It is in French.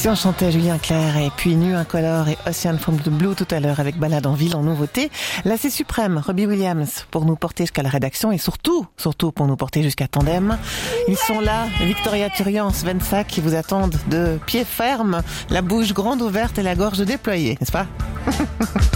Si on chantait Julien Clerc et puis Nu Incolore et Ocean from the Blue tout à l'heure avec Balade en ville en nouveauté, là c'est suprême, Robbie Williams pour nous porter jusqu'à la rédaction et surtout pour nous porter jusqu'à Tandem. Ils sont là, Victoria Turian, Sven Sack qui vous attendent de pied ferme, la bouche grande ouverte et la gorge déployée, n'est-ce pas?